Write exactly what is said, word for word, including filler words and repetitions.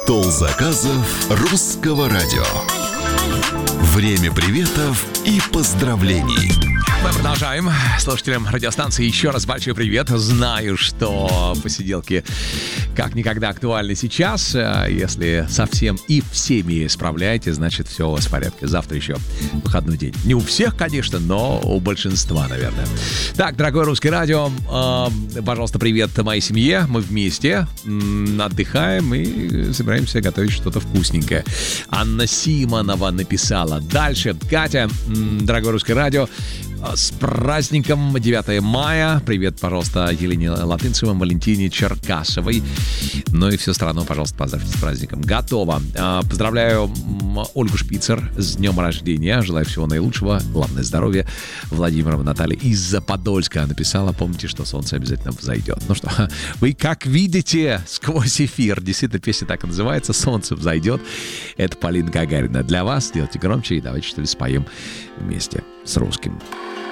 Стол заказов русского радио. Время приветов и поздравлений. Мы продолжаем. Слушателям радиостанции еще раз большой привет. Знаю, что посиделки как никогда актуальны сейчас. Если совсем и всеми справляетесь, значит, все у вас в порядке. Завтра еще выходной день. Не у всех, конечно, но у большинства, наверное. Так, дорогое русское радио, э, пожалуйста, привет моей семье. Мы вместе м, отдыхаем и собираемся готовить что-то вкусненькое. Анна Симонова написала. Дальше, Катя, м, дорогое русское радио, с праздником девятого мая. Привет, пожалуйста, Елене Латынцевой, Валентине Черкасовой. Ну и всю страну, пожалуйста, поздравьте с праздником. Готово. Поздравляю Ольгу Шпицер с днем рождения. Желаю всего наилучшего. Главное здоровья. Владимирова Наталья из Подольска написала. Помните, что солнце обязательно взойдет. Ну что, вы как видите сквозь эфир. Действительно, песня так и называется. Солнце взойдет. Это Полина Гагарина. Для вас. Сделайте громче и давайте что-то споем вместе с русским.